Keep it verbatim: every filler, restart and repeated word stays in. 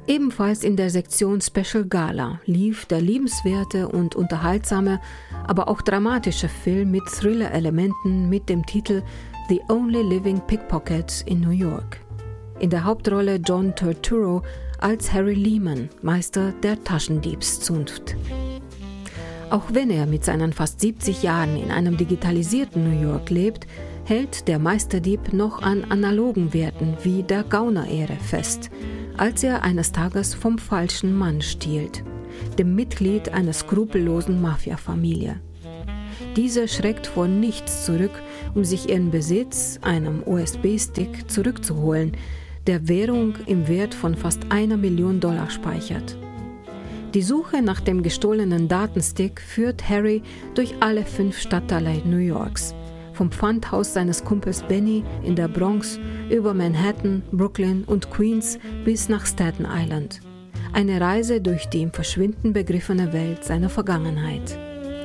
Ebenfalls in der Sektion Special Gala lief der liebenswerte und unterhaltsame, aber auch dramatische Film mit Thriller-Elementen mit dem Titel The Only Living Pickpocket in New York. In der Hauptrolle John Turturro als Harry Lehman, Meister der Taschendiebszunft. Auch wenn er mit seinen fast siebzig Jahren in einem digitalisierten New York lebt, hält der Meisterdieb noch an analogen Werten wie der Gauner-Ehre fest, als er eines Tages vom falschen Mann stiehlt, dem Mitglied einer skrupellosen Mafia-Familie. Diese schreckt vor nichts zurück, um sich ihren Besitz, einem U S B-Stick, zurückzuholen, der Währung im Wert von fast einer Million Dollar speichert. Die Suche nach dem gestohlenen Datenstick führt Harry durch alle fünf Stadtteile New Yorks, vom Pfandhaus seines Kumpels Benny in der Bronx über Manhattan, Brooklyn und Queens bis nach Staten Island. Eine Reise durch die im Verschwinden begriffene Welt seiner Vergangenheit.